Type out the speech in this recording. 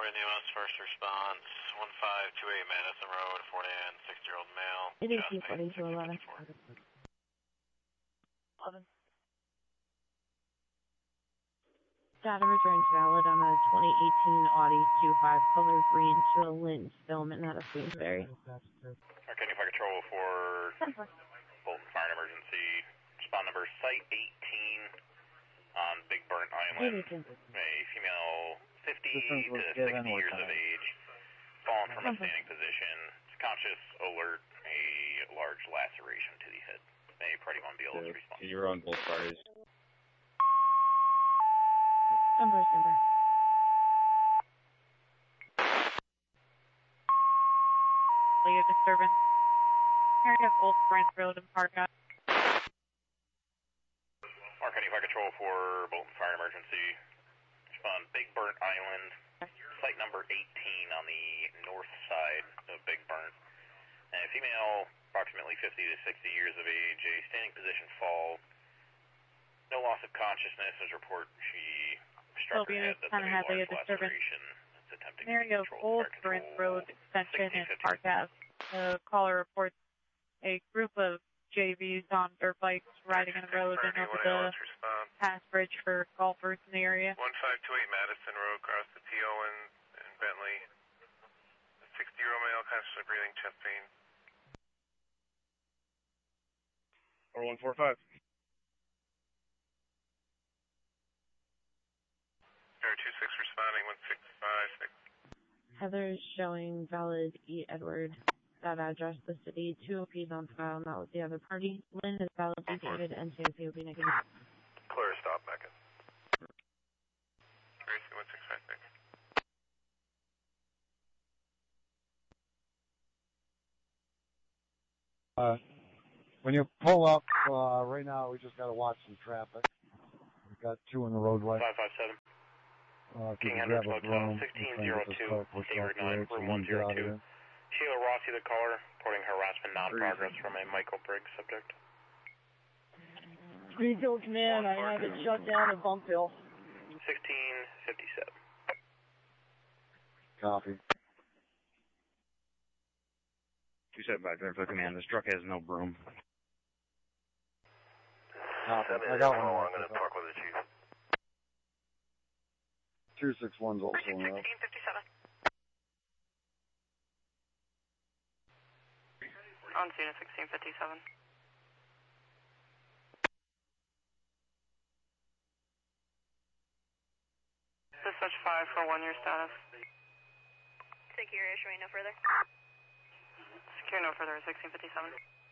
Whitney West, first response, 1528 Madison Road, 40 and 60-year-old male. It is reporting to 11. 11. Data returns valid on a 2018 Audi Q5 color green to a Lynn Spillman out of Queensberry. Arcadia Fire Control for Bolton Fire and Emergency. Respond number Site 18 on Big Burnt Island. A female 50 to 60 years of age, fallen from a standing position. It's conscious, alert, a large laceration to the head. May Party 1 be able to respond. You're on both parties. Number. Leah disturbance. Area of Old Brent Road and Park Ave. Arcadia Fire Control for Bolton Fire Emergency. Respond Big Burnt Island. Site number 18 on the north side of Big Burnt. And a female, approximately 50 to 60 years of age, a standing position fall. No loss of consciousness as report. She struck her head. That's a large laceration. It's attempting area of Old Brent Road extension in Park Ave. The caller reports a group of JVs on dirt bikes riding in the road and over the pass bridge for golfers in the area. 1528 Madison Road, across the TO and Bentley. A 60-year-old male, consciously breathing, chest pain. Or 145. Air 26 responding, 1656. Heather is showing valid E. Edward. That address, the city, 2 OPs on file, not with the other party. Lynn is validly dated and 2 COP negative. Clear, stop, Mecca. Tracy, 1656. When you pull up, right now we just got to watch some traffic. We've got 2 in the roadway. 557. King Henry Motel, 1602, Hayward 9, room 102. Sheila Rossi, the caller, reporting harassment non-progress from a Michael Briggs subject. Greenfield Command, I have it shut down at Bump Hill. 1657. Copy. 275, Greenfield Command. This truck has no broom. Copy. I got one. I'm going to talk with the chief. 261's also in there. 1657. On scene at 1657. Dispatch 5 for 1 year status. Secure, issuing no further. Secure no further at 1657.